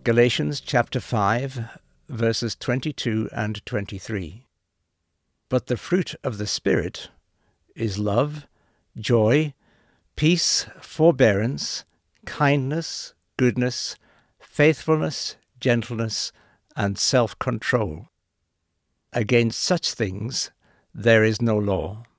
Galatians chapter 5, verses 22 and 23. But the fruit of the Spirit is love, joy, peace, forbearance, kindness, goodness, faithfulness, gentleness, and self-control. Against such things there is no law.